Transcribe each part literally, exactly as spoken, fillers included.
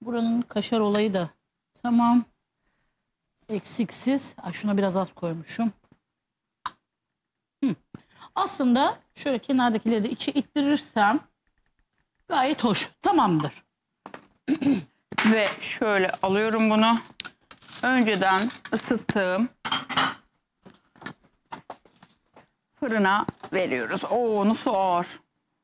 Buranın kaşar olayı da tamam. Eksiksiz. Ay, şuna biraz az koymuşum. Hı. Aslında şöyle kenardakileri de içe ittirirsem gayet hoş. Tamamdır. Ve şöyle alıyorum bunu. Önceden ısıttığım fırına veriyoruz. Oo, nasıl ağır.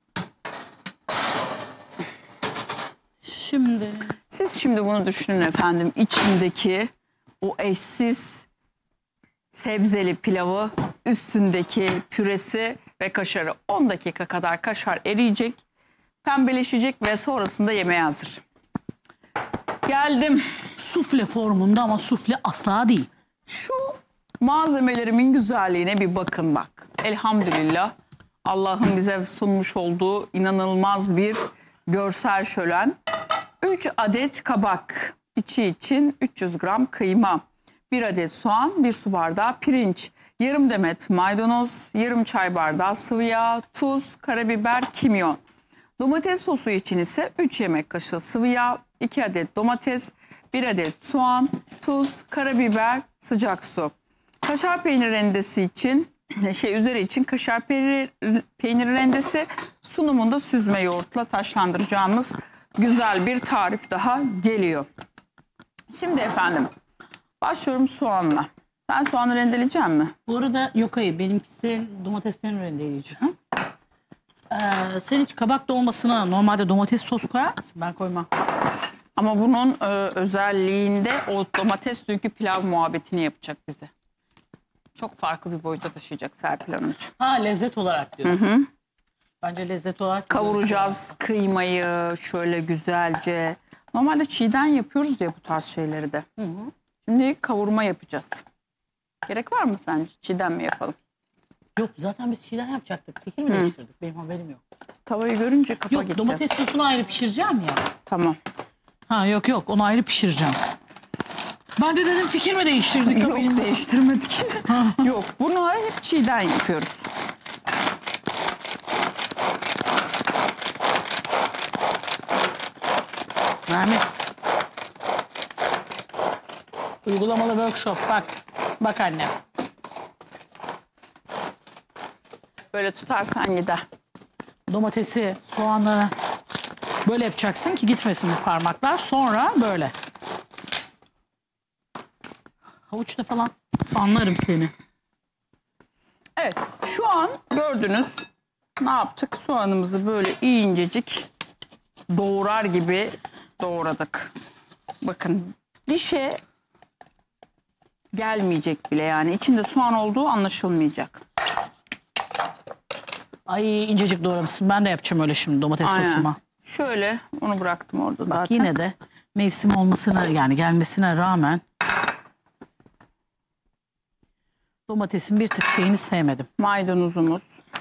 Şimdi Siz şimdi bunu düşünün efendim. İçindeki o eşsiz sebzeli pilavı, üstündeki püresi ve kaşarı. on dakika kadar kaşar eriyecek, pembeleşecek ve sonrasında yemeğe hazır. Geldim. sufle formunda ama sufle asla değil. Şu malzemelerimin güzelliğine bir bakın bak. Elhamdülillah Allah'ın bize sunmuş olduğu inanılmaz bir görsel şölen. üç adet kabak, içi için üç yüz gram kıyma, bir adet soğan, bir su bardağı pirinç, yarım demet maydanoz, yarım çay bardağı sıvı yağ, tuz, karabiber, kimyon. Domates sosu için ise üç yemek kaşığı sıvı yağ, iki adet domates, bir adet soğan, tuz, karabiber, sıcak su. Kaşar peynir rendesi için, şey üzeri için kaşar peynir, peynir rendesi, sunumunda süzme yoğurtla taşlandıracağımız güzel bir tarif daha geliyor. Şimdi efendim başlıyorum soğanla. Sen soğanı rendeleyecek misin? Bu arada yok, hayır, benimkisi domateslerini rendeleyeceğim. Ee, sen hiç kabak dolmasına normalde domates sos koyar mısın? Ben koymam. Ama bunun e, özelliğinde o domates dünkü pilav muhabbetini yapacak bize. Çok farklı bir boyuta taşıyacak Serpil Hanımcığım. Ha, lezzet olarak diyorsun. Hı hı. Bence lezzet olarak Kavuracağız kıymayı şöyle güzelce. Normalde çiğden yapıyoruz ya bu tarz şeyleri de. Hı hı. Şimdi kavurma yapacağız. Gerek var mı sence? Çiğden mi yapalım? Yok, zaten biz çiğden yapacaktık. Fikir mi Hı. değiştirdik? Benim haberim yok. Tavayı görünce kafa Yok, gitti. domates sosunu ayrı pişireceğim ya. Tamam. Ha yok yok, onu ayrı pişireceğim. Ben de dedim fikir mi değiştirdik? Yok, benim... değiştirmedik. Yok, bunları hep çiğden yapıyoruz. Nermin. Uygulamalı workshop, bak. Bak anne. Böyle tutarsan gider. Domatesi, soğanları böyle yapacaksın ki gitmesin bu parmaklar. Sonra böyle. Havuçta falan anlarım seni. Evet, şu an gördünüz ne yaptık? Soğanımızı böyle incecik doğrar gibi doğradık. Bakın dişe gelmeyecek bile, yani içinde soğan olduğu anlaşılmayacak. Ay, incecik doğramışsın. Ben de yapacağım öyle şimdi domates Aynen. sosuma. Şöyle onu bıraktım orada Bak, zaten. yine de mevsim olmasına, yani gelmesine rağmen domatesin bir tık şeyini sevmedim. Maydanozumuz.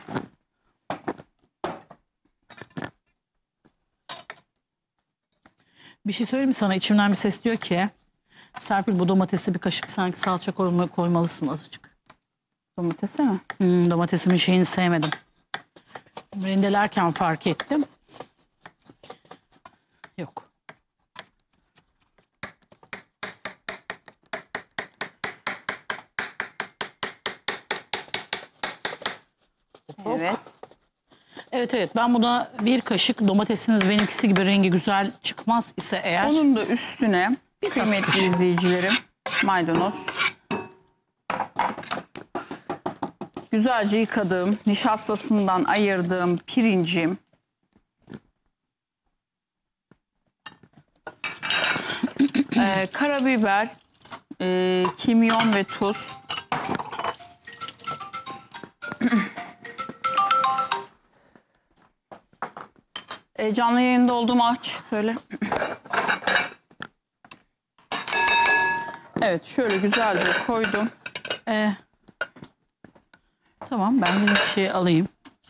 Bir şey söyleyeyim mi sana? İçimden bir ses diyor ki Serpil, bu domatese bir kaşık sanki salça koyma, koymalısın azıcık. Domatesi mi? Hmm, domatesimin şeyini sevmedim. Rendelerken fark ettim. Yok. Evet. Evet evet, ben buna bir kaşık, domatesiniz benimkisi gibi rengi güzel çıkmaz ise eğer. Onun da üstüne Bir kıymetli tatlı. izleyicilerim maydanoz. Güzelce yıkadığım, nişastasından ayırdığım pirincim. Ee, karabiber, e, kimyon ve tuz. e, canlı yayında olduğumu aç söyle. Evet, şöyle güzelce koydum. Ee, tamam, ben bir şey alayım.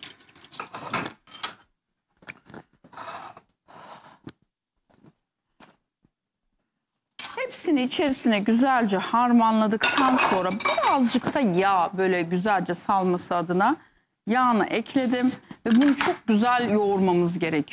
Hepsini içerisine güzelce harmanladıktan sonra birazcık da yağ, böyle güzelce salması adına yağını ekledim. Ve bunu çok güzel yoğurmamız gerekiyor.